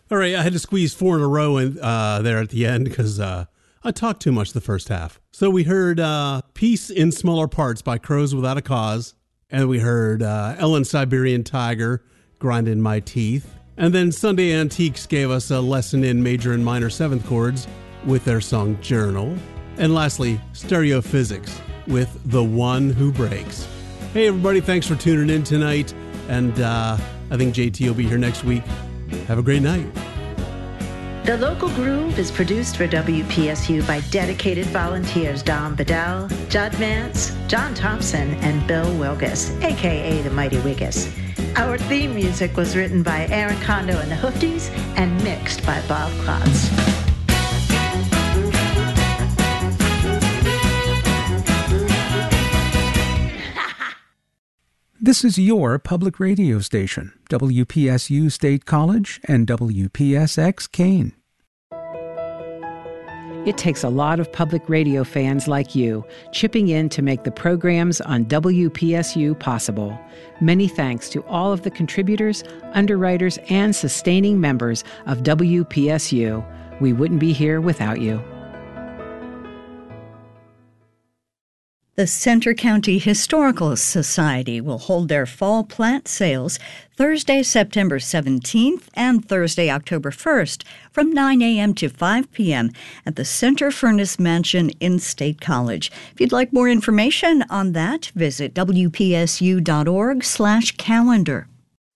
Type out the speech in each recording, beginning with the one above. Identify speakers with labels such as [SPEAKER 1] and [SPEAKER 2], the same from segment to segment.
[SPEAKER 1] All right, I had to squeeze 4 in a row there at the end because I talked too much the first half. So we heard Peace in Smaller Parts by Crows Without a Cause. And we heard Ellen Siberian Tiger, Grinding My Teeth. And then Sunday Antiques gave us a lesson in major and minor 7th chords with their song Journal. And lastly, Stereo Physics with The One Who Breaks. Hey everybody, thanks for tuning in tonight. And I think JT will be here next week. Have a great night.
[SPEAKER 2] The Local Groove is produced for WPSU by dedicated volunteers Don Bedell, Judd Mance, John Thompson, and Bill Wilgus, a.k.a. the Mighty Wiggus. Our theme music was written by Aaron Kondo and the Hoofties and mixed by Bob Klotz.
[SPEAKER 3] This is your public radio station, WPSU State College and WPSX Kane.
[SPEAKER 4] It takes a lot of public radio fans like you chipping in to make the programs on WPSU possible. Many thanks to all of the contributors, underwriters, and sustaining members of WPSU. We wouldn't be here without you.
[SPEAKER 5] The Center County Historical Society will hold their fall plant sales Thursday, September 17th and Thursday, October 1st from 9 a.m. to 5 p.m. at the Center Furnace Mansion in State College. If you'd like more information on that, visit wpsu.org/calendar.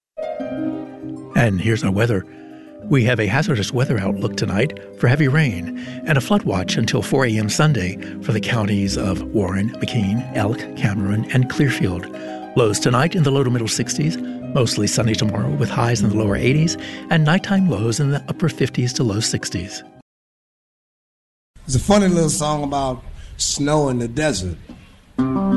[SPEAKER 6] And here's our weather. We have a hazardous weather outlook tonight for heavy rain and a flood watch until 4 a.m. Sunday for the counties of Warren, McKean, Elk, Cameron, and Clearfield. Lows tonight in the low to middle 60s, mostly sunny tomorrow with highs in the lower 80s, and nighttime lows in the upper 50s to low 60s.
[SPEAKER 7] It's a funny little song about snow in the desert.